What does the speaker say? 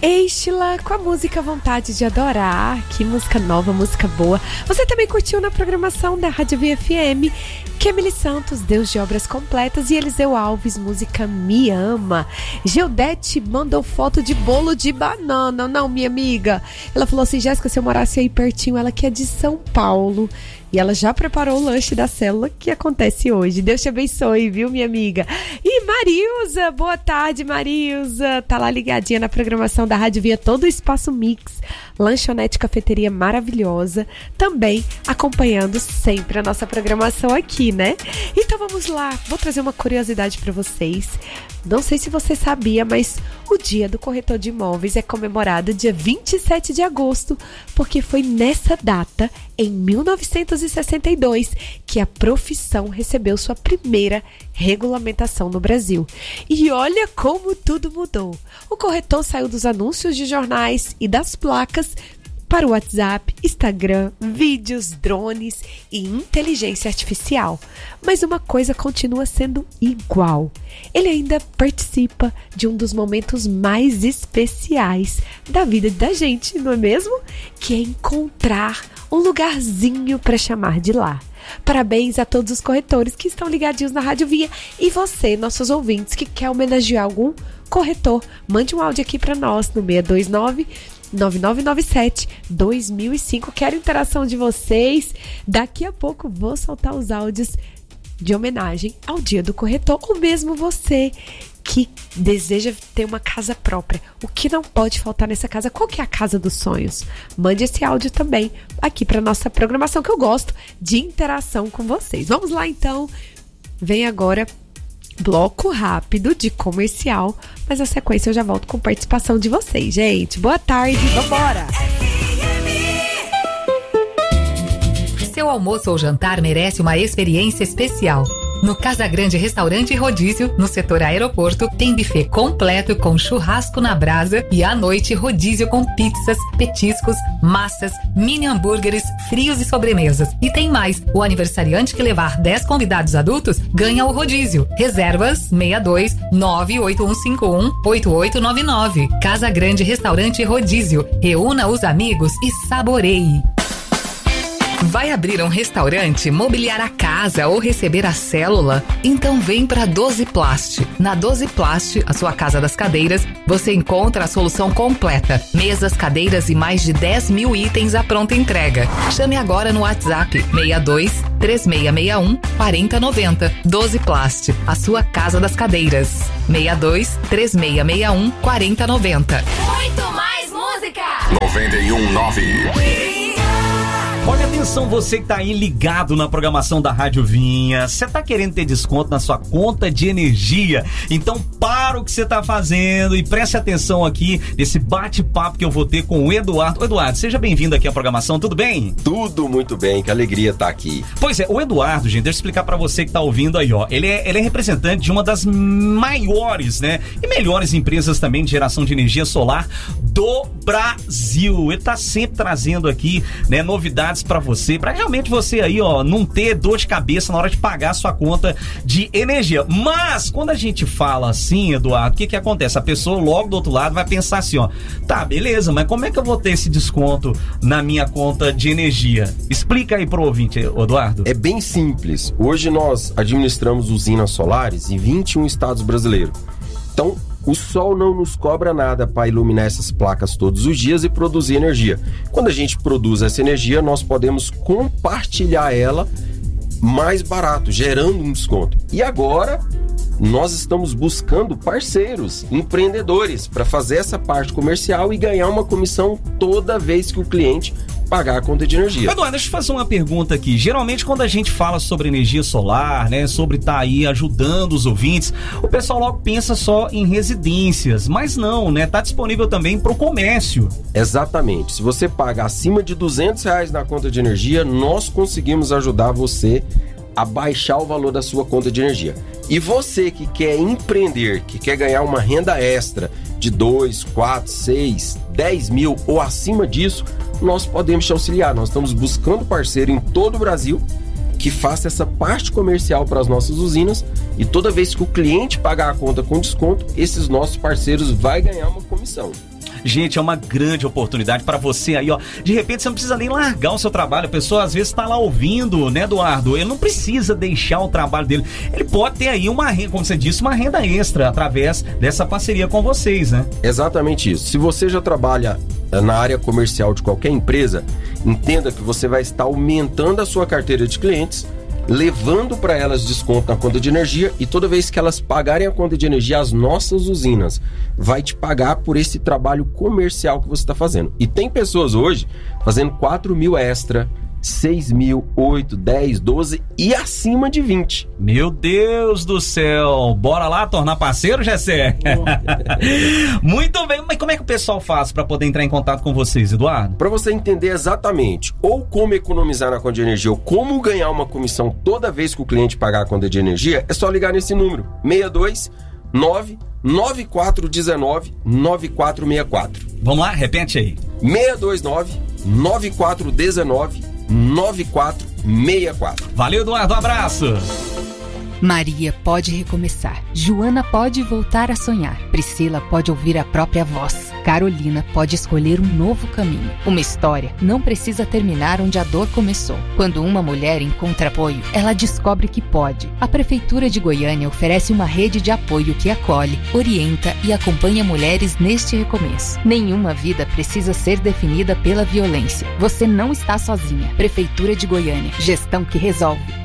Estila com a música Vontade de Adorar. Que música nova, música boa. Você também curtiu na programação da Rádio VFM Kemily Santos, Deus de Obras Completas, e Eliseu Alves, música Me Ama. Gildete mandou foto de bolo de banana. Não, minha amiga. Ela falou assim: Jéssica, se eu morasse aí pertinho, ela que é de São Paulo. E ela já preparou o lanche da célula que acontece hoje. Deus te abençoe, viu, minha amiga? E Marilza, boa tarde, Marilza. Tá lá ligadinha na programação da Rádio Via, todo o Espaço Mix. Lanchonete, cafeteria maravilhosa. Também acompanhando sempre a nossa programação aqui, né? Então vamos lá. Vou trazer uma curiosidade para vocês. Não sei se você sabia, mas o Dia do Corretor de Imóveis é comemorado dia 27 de agosto, porque foi nessa data, em 1962, que a profissão recebeu sua primeira regulamentação no Brasil. E olha como tudo mudou. O corretor saiu dos anúncios de jornais e das placas para o WhatsApp, Instagram, vídeos, drones e inteligência artificial. Mas uma coisa continua sendo igual. Ele ainda participa de um dos momentos mais especiais da vida da gente, não é mesmo? Que é encontrar um lugarzinho para chamar de lar. Parabéns a todos os corretores que estão ligadinhos na Rádio Via. E você, nossos ouvintes, que quer homenagear algum corretor, mande um áudio aqui para nós no 629-9997-2005. Quero interação de vocês. Daqui a pouco vou soltar os áudios de homenagem ao Dia do Corretor, ou mesmo você que deseja ter uma casa própria. O que não pode faltar nessa casa? Qual que é a casa dos sonhos? Mande esse áudio também aqui para nossa programação, que eu gosto de interação com vocês. Vamos lá então. Vem agora bloco rápido de comercial, mas na sequência eu já volto com participação de vocês, gente. Boa tarde, vambora! Seu almoço ou jantar merece uma experiência especial. No Casa Grande Restaurante e Rodízio, no setor aeroporto, tem buffet completo com churrasco na brasa e à noite rodízio com pizzas, petiscos, massas, mini hambúrgueres, frios e sobremesas. E tem mais, o aniversariante que levar 10 convidados adultos ganha o rodízio. Reservas 62 98151 8899. Casa Grande Restaurante e Rodízio. Reúna os amigos e saboreie. Vai abrir um restaurante, mobiliar a casa ou receber a célula? Então vem para 12 Plast. Na 12 Plast, a sua casa das cadeiras, você encontra a solução completa. Mesas, cadeiras e mais de 10 mil itens à pronta entrega. Chame agora no WhatsApp 62 3661 4090. 12 Plast, a sua casa das cadeiras. 62 3661 4090. Muito mais música! 91.9. Olha atenção, você que tá aí ligado na programação da Rádio Vinha. Você tá querendo ter desconto na sua conta de energia? Então para o que você tá fazendo e preste atenção aqui nesse bate-papo que eu vou ter com o Eduardo. Eduardo, seja bem-vindo aqui à programação, tudo bem? Tudo muito bem, que alegria estar aqui. Pois é, o Eduardo, gente, deixa eu explicar pra você que tá ouvindo aí, ó. Ele é representante de uma das maiores, né, e melhores empresas também de geração de energia solar do Brasil. Ele tá sempre trazendo aqui, né, novidades pra você, pra realmente você aí, ó, não ter dor de cabeça na hora de pagar a sua conta de energia. Mas, quando a gente fala assim, Eduardo, o que acontece? A pessoa logo do outro lado vai pensar assim, ó, tá, beleza, mas como é que eu vou ter esse desconto na minha conta de energia? Explica aí pro ouvinte, Eduardo. É bem simples. Hoje nós administramos usinas solares em 21 estados brasileiros. Então, o sol não nos cobra nada para iluminar essas placas todos os dias e produzir energia. Quando a gente produz essa energia, nós podemos compartilhar ela mais barato, gerando um desconto. E agora, nós estamos buscando parceiros, empreendedores, para fazer essa parte comercial e ganhar uma comissão toda vez que o cliente pagar a conta de energia. Eduardo, deixa eu fazer uma pergunta aqui. Geralmente, quando a gente fala sobre energia solar, né, sobre estar aí ajudando os ouvintes, o pessoal logo pensa só em residências, mas não, né? Tá disponível também para o comércio. Exatamente. Se você paga acima de R$200 na conta de energia, nós conseguimos ajudar você a baixar o valor da sua conta de energia. E você que quer empreender, que quer ganhar uma renda extra de 2, 4, 6, 10 mil ou acima disso, nós podemos te auxiliar. Nós estamos buscando parceiro em todo o Brasil que faça essa parte comercial para as nossas usinas, e toda vez que o cliente pagar a conta com desconto, esses nossos parceiros vai ganhar uma comissão. Gente, é uma grande oportunidade para você aí, ó. De repente você não precisa nem largar o seu trabalho. A pessoa às vezes tá lá ouvindo, né, Eduardo? Ele não precisa deixar o trabalho dele. Ele pode ter aí uma renda, como você disse, uma renda extra através dessa parceria com vocês, né? Exatamente isso. Se você já trabalha na área comercial de qualquer empresa, entenda que você vai estar aumentando a sua carteira de clientes, levando para elas desconto na conta de energia, e toda vez que elas pagarem a conta de energia, as nossas usinas vai te pagar por esse trabalho comercial que você está fazendo. E tem pessoas hoje fazendo 4 mil extra, 6 mil, 8, 10, 12 e acima de 20. Meu Deus do céu! Bora lá tornar parceiro, Gessé? Muito bem, mas como é que o pessoal faz para poder entrar em contato com vocês, Eduardo? Para você entender exatamente ou como economizar na conta de energia ou como ganhar uma comissão toda vez que o cliente pagar a conta de energia, é só ligar nesse número, 629 9419 9464. Vamos lá, repete aí. 629 9419 9464. Valeu, Eduardo, um abraço. Maria pode recomeçar. Joana pode voltar a sonhar. Priscila pode ouvir a própria voz. Carolina pode escolher um novo caminho. Uma história não precisa terminar onde a dor começou. Quando uma mulher encontra apoio, ela descobre que pode. A Prefeitura de Goiânia oferece uma rede de apoio que acolhe, orienta e acompanha mulheres neste recomeço. Nenhuma vida precisa ser definida pela violência. Você não está sozinha. Prefeitura de Goiânia. Gestão que resolve.